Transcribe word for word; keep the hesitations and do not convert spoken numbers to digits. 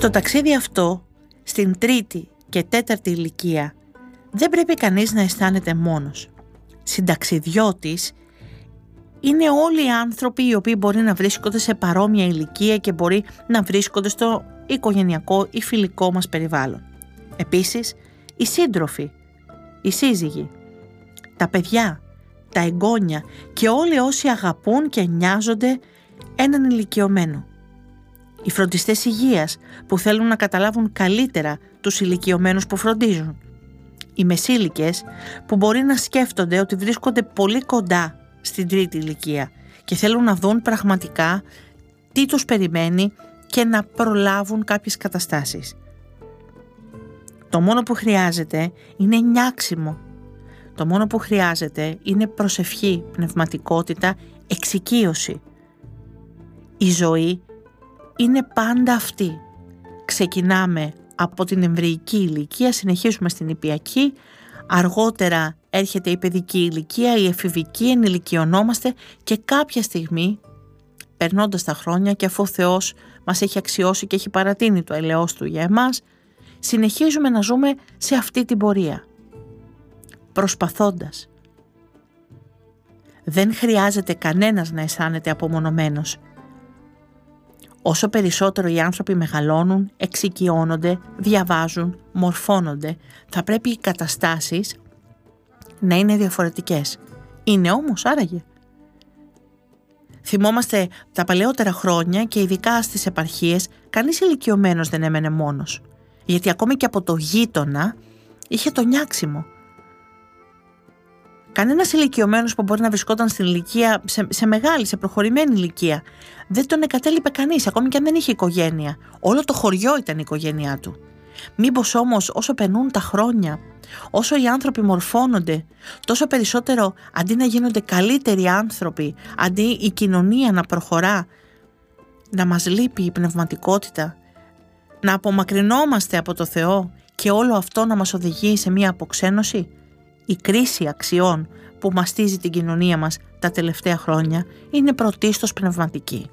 Στο ταξίδι αυτό, στην τρίτη και τέταρτη ηλικία, δεν πρέπει κανείς να αισθάνεται μόνος. Συνταξιδιώτης είναι όλοι οι άνθρωποι οι οποίοι μπορεί να βρίσκονται σε παρόμοια ηλικία και μπορεί να βρίσκονται στο οικογενειακό ή φιλικό μας περιβάλλον. Επίσης, οι σύντροφοι, οι σύζυγοι, τα παιδιά, τα εγγόνια και όλοι όσοι αγαπούν και νοιάζονται έναν ηλικιωμένο. Οι φροντιστές υγείας που θέλουν να καταλάβουν καλύτερα τους ηλικιωμένους που φροντίζουν. Οι μεσήλικες που μπορεί να σκέφτονται ότι βρίσκονται πολύ κοντά στην τρίτη ηλικία και θέλουν να δουν πραγματικά τι τους περιμένει και να προλάβουν κάποιες καταστάσεις. Το μόνο που χρειάζεται είναι νιάξιμο. Το μόνο που χρειάζεται είναι προσευχή, πνευματικότητα, εξοικείωση. Η ζωή είναι πάντα αυτή. Ξεκινάμε από την εμβρυϊκή ηλικία, συνεχίζουμε στην νηπιακή, αργότερα έρχεται η παιδική ηλικία, η εφηβική, ενηλικιωνόμαστε και κάποια στιγμή, περνώντας τα χρόνια και αφού ο Θεός μας έχει αξιώσει και έχει παρατείνει το ελαιός Του για εμάς, συνεχίζουμε να ζούμε σε αυτή την πορεία, προσπαθώντας. Δεν χρειάζεται κανένας να αισθάνεται απομονωμένος. Όσο περισσότερο οι άνθρωποι μεγαλώνουν, εξοικειώνονται, διαβάζουν, μορφώνονται, θα πρέπει οι καταστάσεις να είναι διαφορετικές. Είναι όμως άραγε. Θυμόμαστε τα παλαιότερα χρόνια και ειδικά στις επαρχίες, κανείς ηλικιωμένος δεν έμενε μόνος. Γιατί ακόμη και από το γείτονα είχε το νιάξιμο. Κανένας ηλικιωμένος που μπορεί να βρισκόταν στην ηλικία, σε, σε μεγάλη, σε προχωρημένη ηλικία, δεν τον εγκατέλειπε κανείς, ακόμη και αν δεν είχε οικογένεια. Όλο το χωριό ήταν η οικογένειά του. Μήπως όμως όσο περνούν τα χρόνια, όσο οι άνθρωποι μορφώνονται, τόσο περισσότερο αντί να γίνονται καλύτεροι άνθρωποι, αντί η κοινωνία να προχωρά, να μας λείπει η πνευματικότητα, να απομακρυνόμαστε από το Θεό και όλο αυτό να μας οδηγεί σε μια αποξένωση. Η κρίση αξιών που μαστίζει την κοινωνία μας τα τελευταία χρόνια είναι πρωτίστως πνευματική.